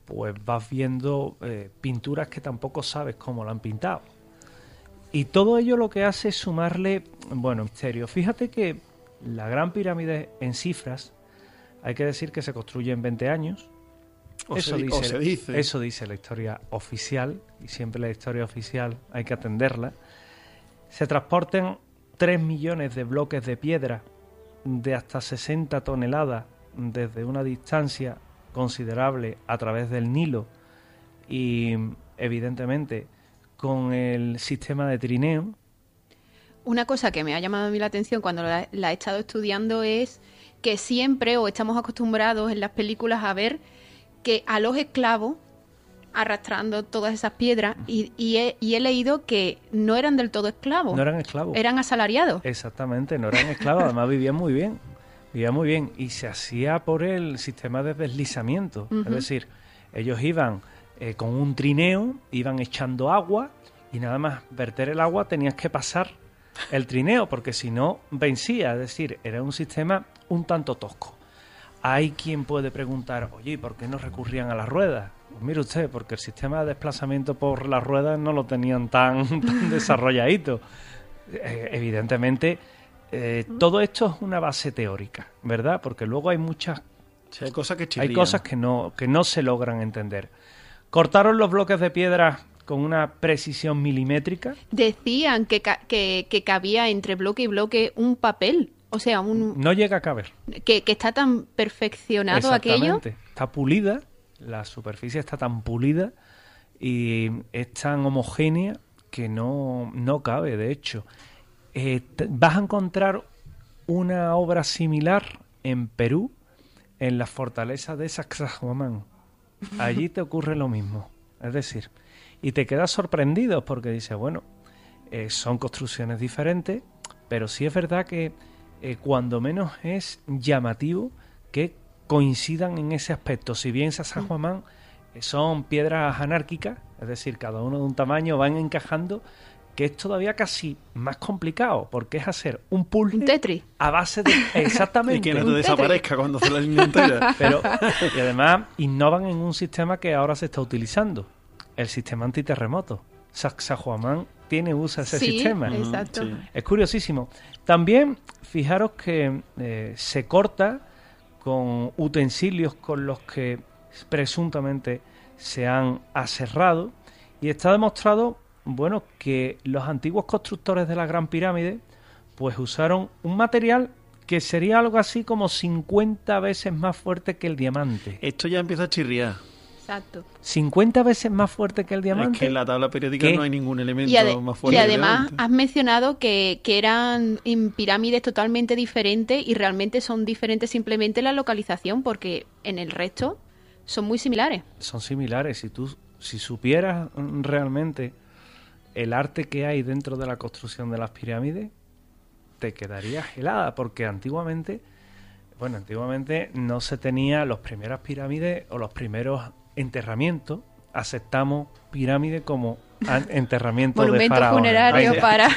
pues vas viendo pinturas que tampoco sabes cómo la han pintado. Y todo ello lo que hace es sumarle, bueno, misterio. Fíjate que la Gran Pirámide en cifras, hay que decir que se construye en 20 años. Eso dice la historia oficial, y siempre la historia oficial hay que atenderla. Se transportan 3 millones de bloques de piedra de hasta 60 toneladas desde una distancia considerable a través del Nilo y, evidentemente, con el sistema de trineo. Una cosa que me ha llamado a mí la atención cuando la he estado estudiando es que siempre, o estamos acostumbrados en las películas a ver que a los esclavos arrastrando todas esas piedras y he leído que no eran del todo esclavos. No eran esclavos. Eran asalariados. Exactamente, no eran esclavos, además vivían muy bien. Vivían muy bien y se hacía por el sistema de deslizamiento. Es decir, ellos iban con un trineo, iban echando agua y nada más verter el agua tenías que pasar el trineo porque si no vencía. Es decir, era un sistema un tanto tosco. Hay quien puede preguntar, oye, ¿y por qué no recurrían a las ruedas? Pues mire usted, porque el sistema de desplazamiento por las ruedas no lo tenían tan desarrolladito. Evidentemente, todo esto es una base teórica, ¿verdad? Porque luego hay muchas... Sí, hay cosas que chirrían. Hay cosas que no se logran entender. Cortaron los bloques de piedra con una precisión milimétrica. Decían que cabía entre bloque y bloque un papel. O sea, no llega a caber. Que está tan perfeccionado aquello. Está pulida, la superficie está tan pulida y es tan homogénea que no cabe, de hecho. Vas a encontrar una obra similar en Perú, en la fortaleza de Sacsayhuamán. Allí te ocurre lo mismo. Es decir, y te quedas sorprendido porque dices, bueno, son construcciones diferentes, pero sí es verdad que cuando menos es llamativo que coincidan en ese aspecto. Si bien Sacsayhuamán son piedras anárquicas, es decir, cada uno de un tamaño, van encajando, que es todavía casi más complicado, porque es hacer un puzzle, un Tetris, a base de... Exactamente. Y que no te desaparezca cuando hace la línea entera. Y además innovan en un sistema que ahora se está utilizando, el sistema antiterremoto. Sacsayhuamán usa ese sistema. Exacto. Sí. Es curiosísimo. También, fijaros que se corta con utensilios con los que presuntamente se han aserrado, y está demostrado, bueno, que los antiguos constructores de la Gran Pirámide pues usaron un material que sería algo así como 50 veces más fuerte que el diamante. Esto ya empieza a chirriar. Exacto. 50 veces más fuerte que el diamante. Es que en la tabla periódica no hay ningún elemento más fuerte. Y además has mencionado que eran pirámides totalmente diferentes, y realmente son diferentes simplemente la localización, porque en el resto son muy similares. Son similares. Si supieras realmente el arte que hay dentro de la construcción de las pirámides, te quedarías helada, porque antiguamente no se tenía las primeras pirámides o los primeros enterramientos. Aceptamos pirámide como enterramiento de faraones. Monumento funerario para...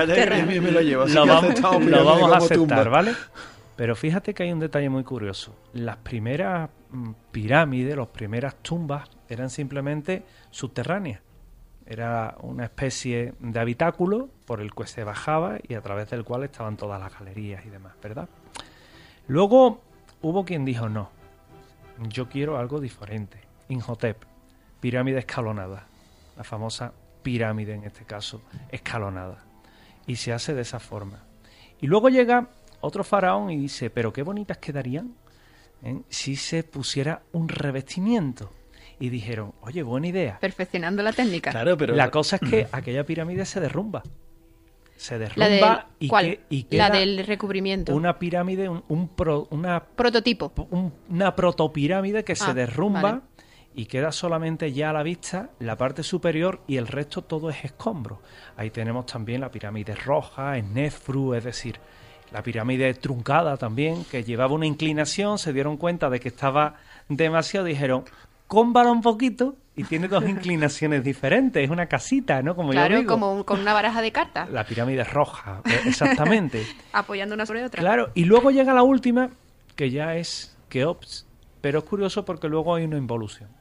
Lo vamos a aceptar, ¿vale? Pero fíjate que hay un detalle muy curioso. Las primeras pirámides, las primeras tumbas, eran simplemente subterráneas. Era una especie de habitáculo por el que se bajaba y a través del cual estaban todas las galerías y demás, ¿verdad? Luego hubo quien dijo, no, yo quiero algo diferente. Imhotep, pirámide escalonada. La famosa pirámide, en este caso, escalonada. Y se hace de esa forma. Y luego llega otro faraón y dice, pero qué bonitas quedarían si se pusiera un revestimiento. Y dijeron, oye, buena idea. Perfeccionando la técnica. Claro, pero la cosa es que aquella pirámide se derrumba. Se derrumba y queda la del recubrimiento. Una pirámide, una prototipo. Una protopirámide que se derrumba, vale. Y queda solamente ya a la vista la parte superior y el resto todo es escombro. Ahí tenemos también la pirámide roja, en Nefru, es decir, la pirámide truncada también, que llevaba una inclinación, se dieron cuenta de que estaba demasiado, dijeron, cómbala un poquito, y tiene dos inclinaciones diferentes, es una casita, ¿no? Como yo digo. Como con una baraja de cartas. La pirámide roja, exactamente. Apoyando una sobre otra. Claro, y luego llega la última, que ya es Keops, pero es curioso porque luego hay una involución.